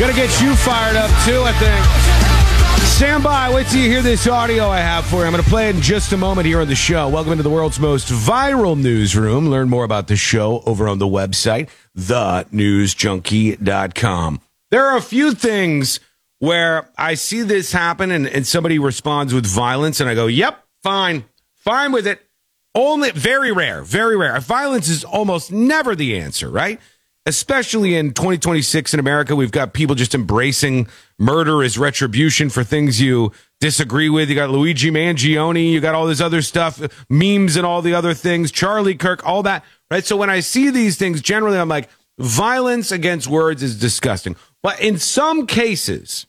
Gonna get you fired up too, I think. Stand by. Wait till you hear this audio I have for you. I'm going to play it in just a moment here on the show. Welcome into the world's most viral newsroom. Learn more about the show over on the website, thenewsjunkie.com. There are a few things where I see this happen and somebody responds with violence and I go, yep, fine with it. Only very rare. Violence is almost never the answer, right? Especially in 2026 in America, we've got people just embracing murder as retribution for things you disagree with. You got Luigi Mangione, you got all this other stuff, memes and all the other things, Charlie Kirk, all that, right? So when I see these things, generally I'm like, violence against words is disgusting. But in some cases,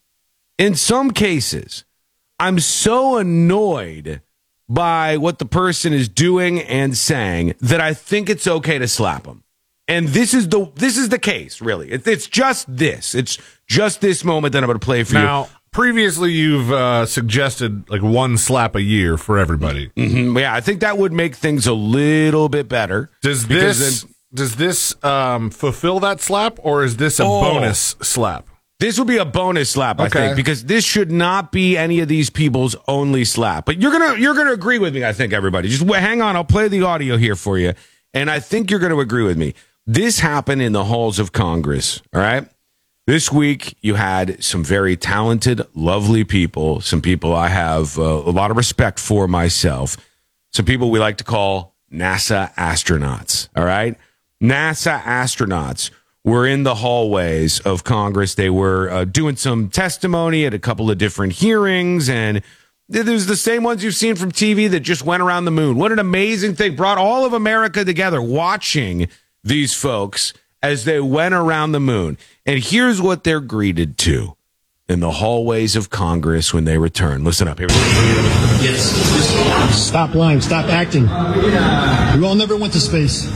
I'm so annoyed by what the person is doing and saying that I think it's okay to slap them. And this is the case, really. It's just this. It's just this moment that I'm going to play for you. Now, previously you've suggested like one slap a year for everybody. Mm-hmm. Yeah, I think that would make things a little bit better. Does this fulfill that slap, or is this a bonus slap? This will be a bonus slap, I think, because this should not be any of these people's only slap. But you're gonna agree with me, I think, everybody. Just hang on, I'll play the audio here for you, and I think you're going to agree with me. This happened in the halls of Congress, all right? This week, you had some very talented, lovely people, some people I have a lot of respect for myself, some people we like to call NASA astronauts, all right? NASA astronauts were in the hallways of Congress. They were doing some testimony at a couple of different hearings, and there's the same ones you've seen from TV that just went around the moon. What an amazing thing. Brought all of America together watching these folks as they went around the moon. And here's what they're greeted to in the hallways of Congress when they return. Listen up. Here we go. Yes. Stop lying. Stop acting. We all never went to space.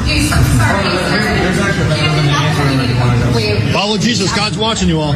Follow Jesus. God's watching you all.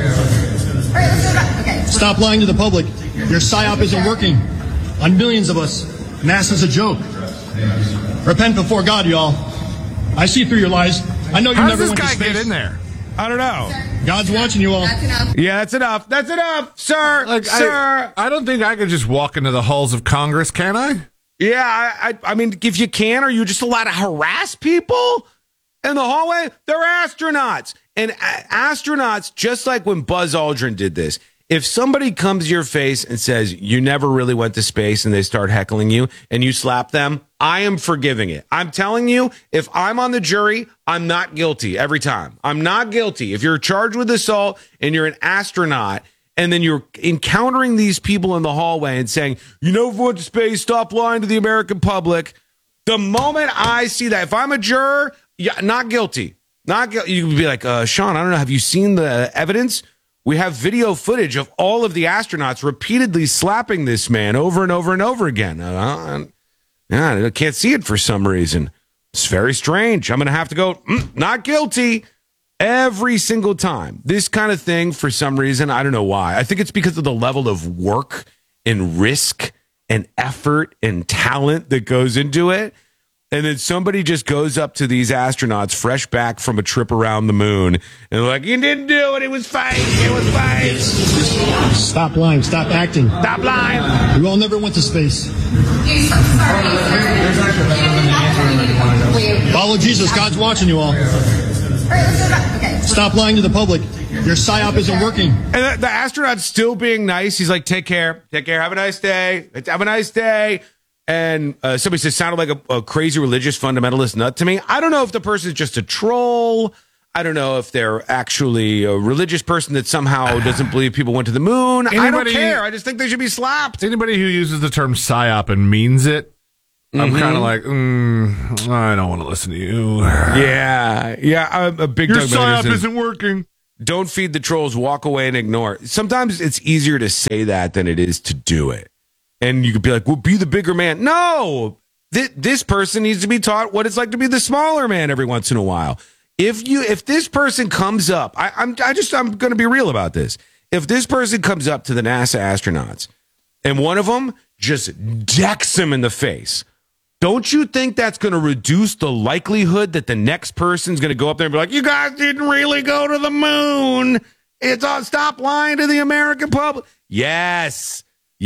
Stop lying to the public. Your PSYOP isn't working on millions of us. NASA's a joke. Repent before God, y'all. I see through your lies. I know you never went to space. How does this guy get in there? I don't know. God's watching you all. That's enough. Yeah, that's enough. That's enough, sir. Sir. I don't think I could just walk into the halls of Congress, can I? Yeah, I mean, if you can, are you just allowed to harass people in the hallway? They're astronauts. And astronauts, just like when Buzz Aldrin did this, if somebody comes to your face and says, you never really went to space, and they start heckling you and you slap them, I am forgiving it. I'm telling you, if I'm on the jury, I'm not guilty every time. I'm not guilty. If you're charged with assault and you're an astronaut and then you're encountering these people in the hallway and saying, you never went to space, stop lying to the American public. The moment I see that, if I'm a juror, yeah, not guilty. Not guilty. You could be like, Sean, I don't know. Have you seen the evidence? We have video footage of all of the astronauts repeatedly slapping this man over and over and over again. I can't see it for some reason. It's very strange. I'm going to have to go, not guilty every single time. This kind of thing, for some reason, I don't know why. I think it's because of the level of work and risk and effort and talent that goes into it. And then somebody just goes up to these astronauts fresh back from a trip around the moon and they're like, you didn't do it. It was fake. It was fake. Stop lying. Stop acting. Stop lying. We all never went to space. Follow Jesus. God's watching you all. Stop lying to the public. Your PSYOP isn't working. And the astronaut's still being nice. He's like, take care. Take care. Have a nice day. Have a nice day. And somebody says, sounded like a crazy religious fundamentalist nut to me. I don't know if the person is just a troll. I don't know if they're actually a religious person that somehow doesn't believe people went to the moon. I don't care. I just think they should be slapped. Anybody who uses the term PSYOP and means it, I'm kind of like, I don't want to listen to you. Yeah. I'm a big Your Doug PSYOP Benderson. isn't working. Don't feed the trolls, walk away and ignore. Sometimes it's easier to say that than it is to do it. And you could be like, well, be the bigger man. No, this person needs to be taught what it's like to be the smaller man every once in a while. If this person comes up, I'm going to be real about this. If this person comes up to the NASA astronauts and one of them just decks him in the face, don't you think that's going to reduce the likelihood that the next person's going to go up there and be like, you guys didn't really go to the moon? It's on. Stop lying to the American public. Yes,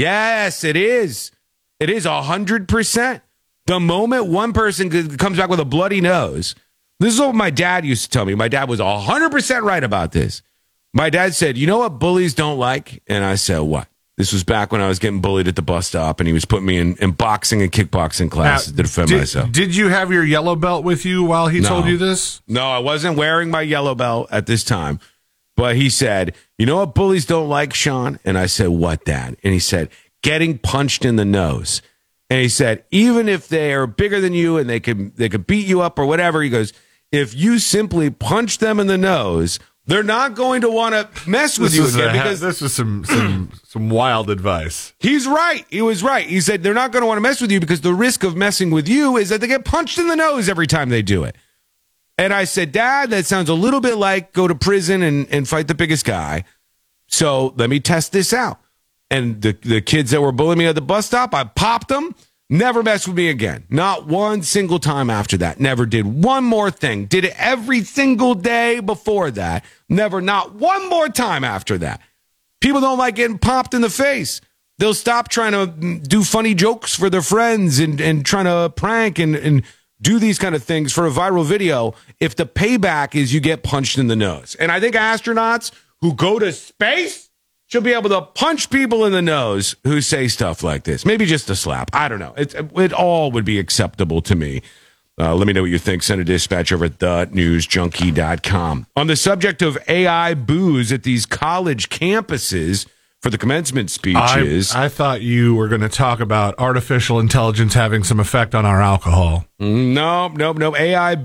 it is. It is 100%. The moment one person comes back with a bloody nose, this is what my dad used to tell me. My dad was 100% right about this. My dad said, you know what bullies don't like? And I said, what? This was back when I was getting bullied at the bus stop, and he was putting me in boxing and kickboxing classes to defend myself. Did you have your yellow belt with you while he told you this? No, I wasn't wearing my yellow belt at this time. But he said, you know what bullies don't like, Sean? And I said, what, Dad? And he said, getting punched in the nose. And he said, even if they are bigger than you and they could beat you up or whatever, he goes, if you simply punch them in the nose, they're not going to want to mess with you again. Because this was some wild advice. He's right. He was right. He said they're not going to want to mess with you because the risk of messing with you is that they get punched in the nose every time they do it. And I said, Dad, that sounds a little bit like go to prison and fight the biggest guy. So let me test this out. And the kids that were bullying me at the bus stop, I popped them. Never messed with me again. Not one single time after that. Never did one more thing. Did it every single day before that. Never, not one more time after that. People don't like getting popped in the face. They'll stop trying to do funny jokes for their friends and trying to prank and do these kind of things for a viral video if the payback is you get punched in the nose. And I think astronauts who go to space should be able to punch people in the nose who say stuff like this. Maybe just a slap. I don't know. It all would be acceptable to me. Let me know what you think. Send a dispatch over at thenewsjunkie.com. On the subject of AI boos at these college campuses for the commencement speeches. I thought you were going to talk about artificial intelligence having some effect on our alcohol. No. AI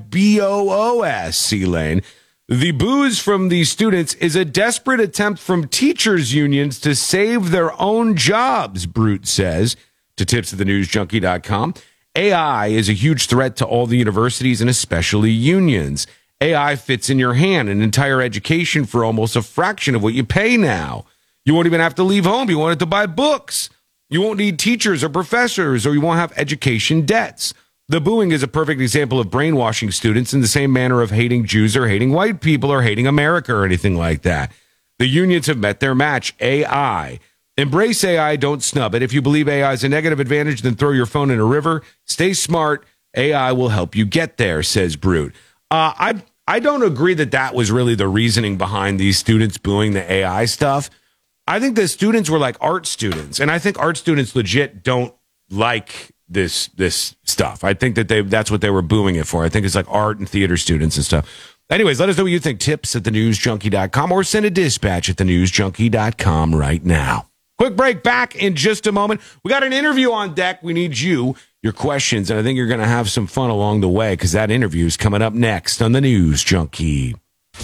boos, C-Lane. The boos from the students is a desperate attempt from teachers' unions to save their own jobs, Brute says to tips at thenewsjunkie.com. AI is a huge threat to all the universities and especially unions. AI fits in your hand, an entire education for almost a fraction of what you pay now. You won't even have to leave home. You won't have to buy books. You won't need teachers or professors, or you won't have education debts. The booing is a perfect example of brainwashing students in the same manner of hating Jews or hating white people or hating America or anything like that. The unions have met their match, AI. Embrace AI, don't snub it. If you believe AI is a negative advantage, then throw your phone in a river. Stay smart. AI will help you get there, says Brute. I don't agree that was really the reasoning behind these students booing the AI stuff. I think the students were like art students, and I think art students legit don't like this stuff. I think that that's what they were booing it for. I think it's like art and theater students and stuff. Anyways, let us know what you think. Tips at thenewsjunkie.com or send a dispatch at thenewsjunkie.com right now. Quick break, back in just a moment. We got an interview on deck. We need your questions, and I think you're going to have some fun along the way because that interview is coming up next on the News Junkie.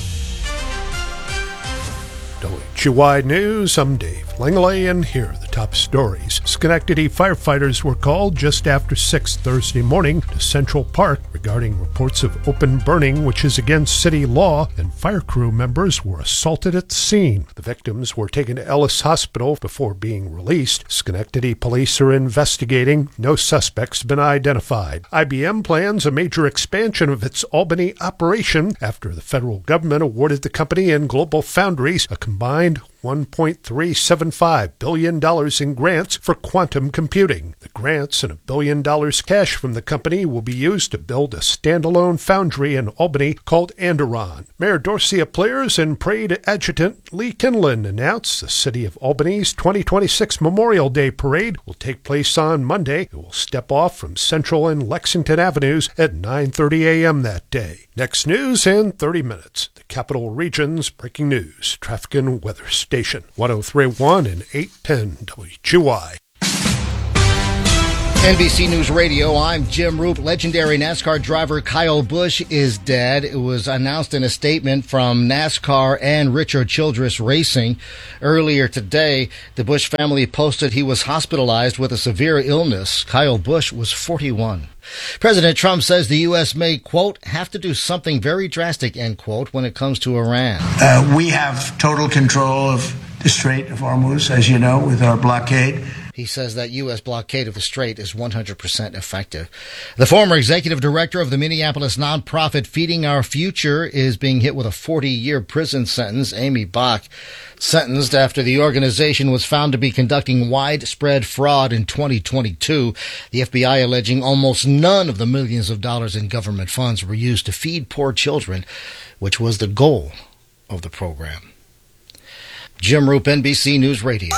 WHY News, I'm Dave Langley, and here are the top stories. Schenectady firefighters were called just after 6 Thursday morning to Central Park regarding reports of open burning, which is against city law, and fire crew members were assaulted at the scene. The victims were taken to Ellis Hospital before being released. Schenectady police are investigating. No suspects have been identified. IBM plans a major expansion of its Albany operation after the federal government awarded the company and Global Foundries a combined $1.375 billion in grants for quantum computing. The grants and $1 billion cash from the company will be used to build a standalone foundry in Albany called Anderon. Mayor Dorcia Pliers and Parade Adjutant Lee Kinlan announced the City of Albany's 2026 Memorial Day Parade will take place on Monday. It will step off from Central and Lexington Avenues at 9:30 a.m. that day. Next news in 30 minutes. The Capital Region's breaking news. Traffic and weather station 103.1 and 810 WGY. NBC News Radio, I'm Jim Roop. Legendary NASCAR driver Kyle Busch is dead. It was announced in a statement from NASCAR and Richard Childress Racing. Earlier today, the Busch family posted he was hospitalized with a severe illness. Kyle Busch was 41. President Trump says the U.S. may, quote, have to do something very drastic, end quote, when it comes to Iran. We have total control of the Strait of Hormuz, as you know, with our blockade. He says that U.S. blockade of the strait is 100% effective. The former executive director of the Minneapolis nonprofit Feeding Our Future is being hit with a 40-year prison sentence. Amy Bach, sentenced after the organization was found to be conducting widespread fraud in 2022. The FBI alleging almost none of the millions of dollars in government funds were used to feed poor children, which was the goal of the program. Jim Roop, NBC News Radio.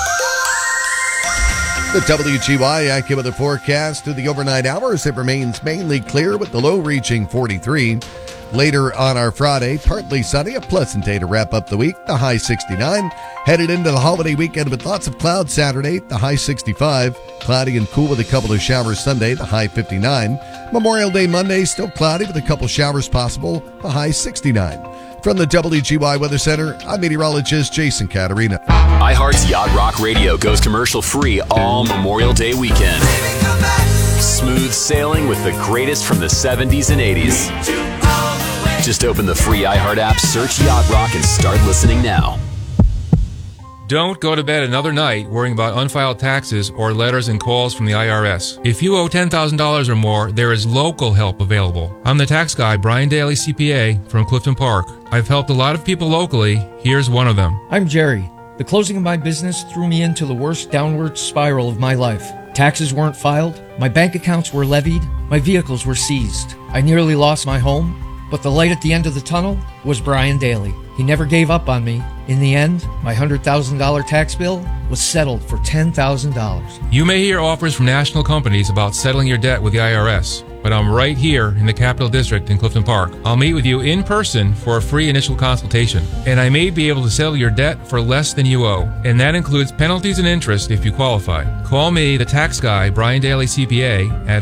The WGY AccuWeather forecast through the overnight hours. It remains mainly clear with the low reaching 43. Later on our Friday, partly sunny, a pleasant day to wrap up the week, the high 69. Headed into the holiday weekend with lots of clouds Saturday, the high 65. Cloudy and cool with a couple of showers Sunday, the high 59. Memorial Day Monday, still cloudy with a couple showers possible, the high 69. From the WGY Weather Center, I'm meteorologist Jason Caterina. iHeart's Yacht Rock Radio goes commercial-free all Memorial Day weekend. Smooth sailing with the greatest from the 70s and 80s. Just open the free iHeart app, search Yacht Rock, and start listening now. Don't go to bed another night worrying about unfiled taxes or letters and calls from the IRS. If you owe $10,000 or more, there is local help available. I'm the tax guy, Brian Daly, CPA, from Clifton Park. I've helped a lot of people locally. Here's one of them. I'm Jerry. The closing of my business threw me into the worst downward spiral of my life. Taxes weren't filed, my bank accounts were levied, my vehicles were seized. I nearly lost my home. But the light at the end of the tunnel was Brian Daly. He never gave up on me. In the end, my $100,000 tax bill was settled for $10,000. You may hear offers from national companies about settling your debt with the IRS, but I'm right here in the Capital District in Clifton Park. I'll meet with you in person for a free initial consultation, and I may be able to settle your debt for less than you owe, and that includes penalties and interest if you qualify. Call me, the tax guy, Brian Daly CPA, at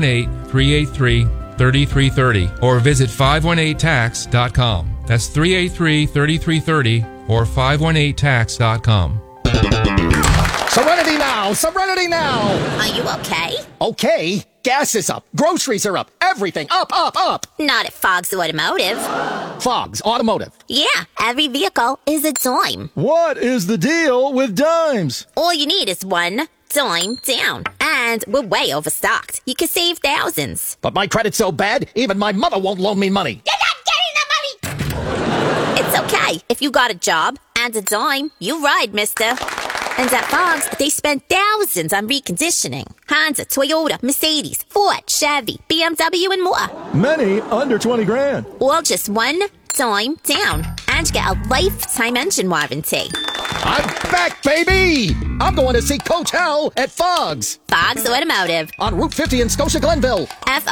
518-383-3330 or visit 518tax.com. That's 383-3330 or 518tax.com. Serenity now! Serenity now! Are you okay? Okay. Gas is up. Groceries are up. Everything up, up, up. Not at Fogg's Automotive. Fogg's Automotive. Yeah, every vehicle is a dime. What is the deal with dimes? All you need is one dime down. And we're way overstocked. You can save thousands. But my credit's so bad, even my mother won't loan me money. You're not getting the money! It's okay. If you got a job and a dime, you ride, mister. And at Fogg's, they spend thousands on reconditioning. Honda, Toyota, Mercedes, Ford, Chevy, BMW, and more. Many under 20 grand. All just one dime down. And you get a lifetime engine warranty. I'm back, baby! I'm going to see Coach Hell at Fogg's. Fogg's Automotive. On Route 50 in Scotia Glenville.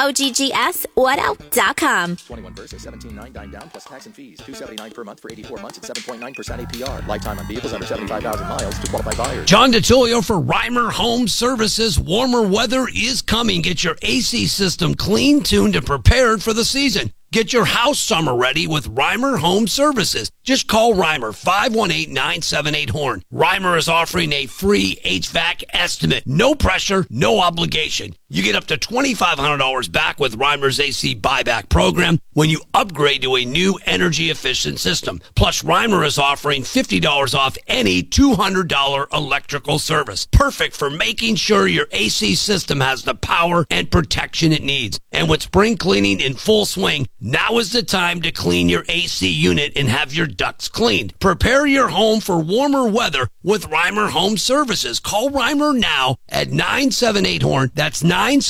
FOGGSauto.com. 21 versus 17.99 down plus tax and fees. $279 per month for 84 months at 7.9% APR. Lifetime on vehicles under 75,000 miles to qualified buyers. John DeTilio for Reimer Home Services. Warmer weather is coming. Get your AC system clean, tuned, and prepared for the season. Get your house summer ready with Reimer Home Services. Just call Reimer, 518-978-HORN. Reimer is offering a free HVAC estimate. No pressure, no obligation. You get up to $2,500 back with Reimer's AC buyback program when you upgrade to a new energy-efficient system. Plus, Reimer is offering $50 off any $200 electrical service. Perfect for making sure your AC system has the power and protection it needs. And with spring cleaning in full swing, now is the time to clean your AC unit and have your ducts cleaned. Prepare your home for warmer weather with Reimer Home Services. Call Reimer now at 978-HORN. That's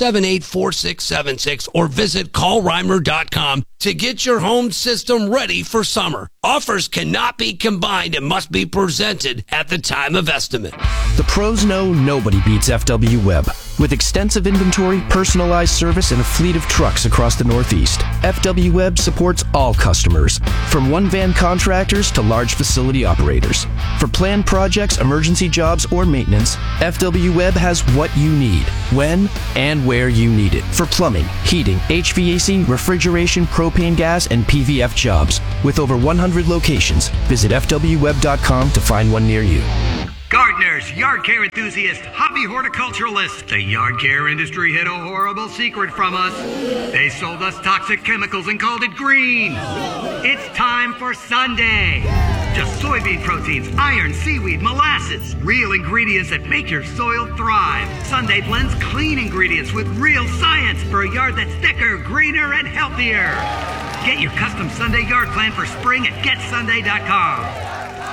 978-4676 or visit callreimer.com to get your home system ready for summer. Offers cannot be combined and must be presented at the time of estimate. The pros know nobody beats FW Web. With extensive inventory, personalized service, and a fleet of trucks across the Northeast, FW Web supports all customers, from one-van contractors to large facility operators. For planned projects, emergency jobs, or maintenance, FW Web has what you need, when and where you need it. For plumbing, heating, HVAC, refrigeration, propane gas, and PVF jobs. With over 100 locations, visit FWWeb.com to find one near you. Gardeners, yard care enthusiasts, hobby horticulturalists. The yard care industry hid a horrible secret from us. They sold us toxic chemicals and called it green. It's time for Sunday. Just soybean proteins, iron, seaweed, molasses. Real ingredients that make your soil thrive. Sunday blends clean ingredients with real science for a yard that's thicker, greener, and healthier. Get your custom Sunday yard plan for spring at GetSunday.com.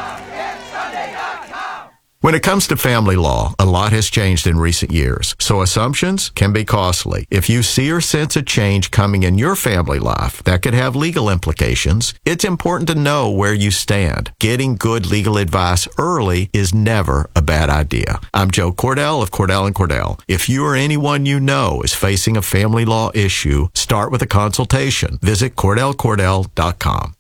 When it comes to family law, a lot has changed in recent years, so assumptions can be costly. If you see or sense a change coming in your family life that could have legal implications, it's important to know where you stand. Getting good legal advice early is never a bad idea. I'm Joe Cordell of Cordell & Cordell. If you or anyone you know is facing a family law issue, start with a consultation. Visit CordellCordell.com.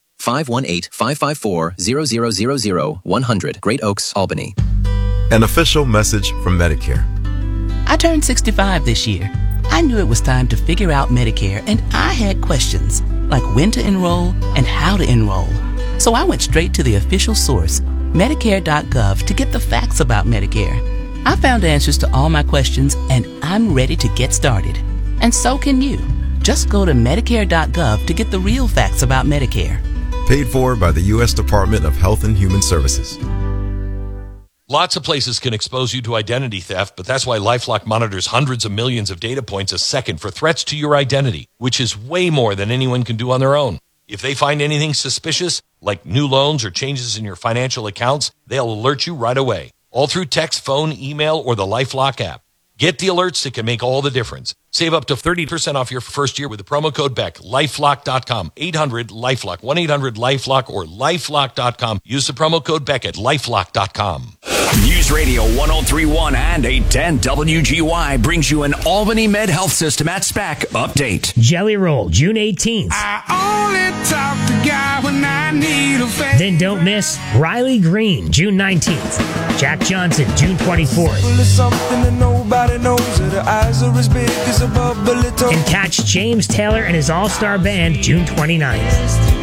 518-554-0000 100 Great Oaks, Albany. An official message from Medicare. I turned 65 this year. I knew it was time to figure out Medicare, and I had questions like when to enroll and how to enroll. So I went straight to the official source, Medicare.gov, to get the facts about Medicare. I found answers to all my questions, and I'm ready to get started. And so can you. Just go to Medicare.gov to get the real facts about Medicare. Paid for by the U.S. Department of Health and Human Services. Lots of places can expose you to identity theft, but that's why LifeLock monitors hundreds of millions of data points a second for threats to your identity, which is way more than anyone can do on their own. If they find anything suspicious, like new loans or changes in your financial accounts, they'll alert you right away, all through text, phone, email, or the LifeLock app. Get the alerts that can make all the difference. Save up to 30% off your first year with the promo code BECK. LifeLock.com. 800-LifeLock. 1-800-LifeLock or LifeLock.com. Use the promo code BECK at LifeLock.com. News Radio 1031 and 810 WGY brings you an Albany Med Health System at SPAC update. Jelly Roll, June 18th. I only talk to God when I need a favor. Then don't miss Riley Green, June 19th. Jack Johnson, June 24th. And catch James Taylor and his all-star band June 29th.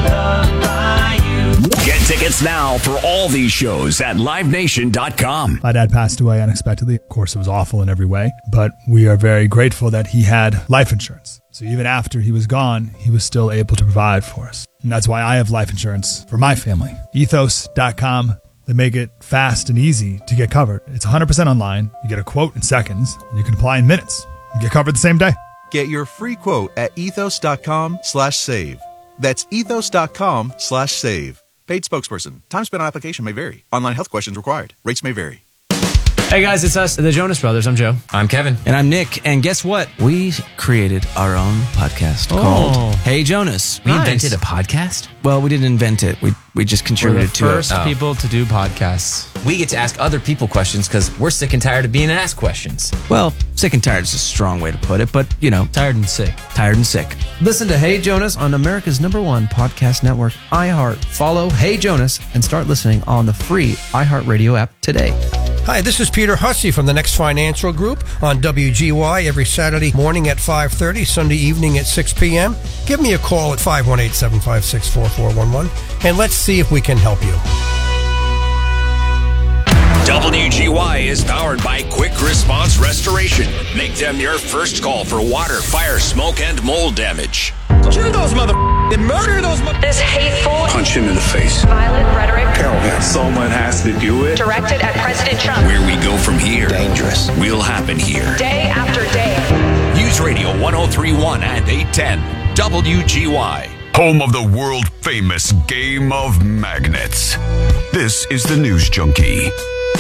Get tickets now for all these shows at livenation.com. My dad passed away unexpectedly. Of course, it was awful in every way, but we are very grateful that he had life insurance. So even after he was gone, he was still able to provide for us. And that's why I have life insurance for my family. Ethos.com. They make it fast and easy to get covered. It's 100% online. You get a quote in seconds, and you can apply in minutes. You get covered the same day. Get your free quote at ethos.com/save. That's ethos.com/save. Paid spokesperson. Time spent on application may vary. Online health questions required. Rates may vary. Hey guys, it's us, the Jonas Brothers. I'm Joe. I'm Kevin. And I'm Nick. And guess what? We created our own podcast called Hey Jonas. We invented a podcast? Well, we didn't invent it. We just contributed to it. We're the first people to do podcasts. We get to ask other people questions because we're sick and tired of being asked questions. Well, sick and tired is a strong way to put it, but, you know. Tired and sick. Tired and sick. Listen to Hey Jonas on America's #1 podcast network, iHeart. Follow Hey Jonas and start listening on the free iHeartRadio app today. Hi, this is Peter Hussey from the Next Financial Group on WGY every Saturday morning at 5:30, Sunday evening at 6 p.m. Give me a call at 518-756-4411, and let's see if we can help you. WGY is powered by Quick Response Restoration. Make them your first call for water, fire, smoke, and mold damage. Kill those and murder those This hateful, punch him in the face, violent rhetoric. Someone has to do it. Directed at President Trump. Where we go from here, dangerous, will happen here. Day after day. News Radio 1031 and 810 WGY. Home of the world famous Game of Magnets. This is the News Junkie.